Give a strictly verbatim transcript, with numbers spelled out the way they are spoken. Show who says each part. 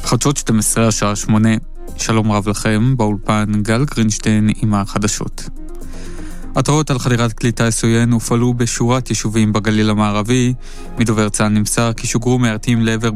Speaker 1: חדשות שתים עשרה השעה שמונה. שלום רב לכם, באולפן גל גרינשטיין עם החדשות. התראות על חדירת כלי טיס עוין הופעלו בשורת יישובים בגליל המערבי. מדובר צה"ל נמסר כי שוגרו מיירטים לעבר